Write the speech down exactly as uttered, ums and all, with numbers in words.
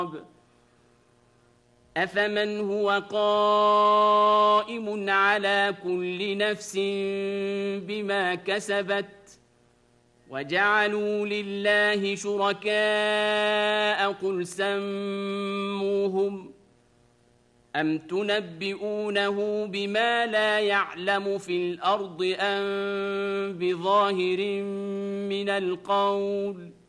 أفمن هو قائم على كل نفس بما كسبت وجعلوا لله شركاء قل سموهم أم تنبئونه بما لا يعلم في الأرض أم بظاهر من القول